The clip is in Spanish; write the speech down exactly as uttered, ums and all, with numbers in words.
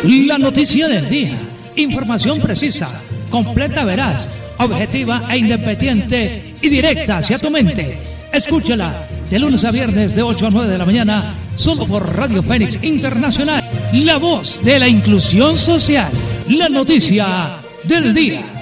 La noticia del día. Información precisa, completa, veraz, objetiva e independiente y directa hacia tu mente. Escúchala de lunes a viernes de ocho a nueve de la mañana, solo por Radio Fénix Internacional. La voz de la inclusión social. La noticia del día.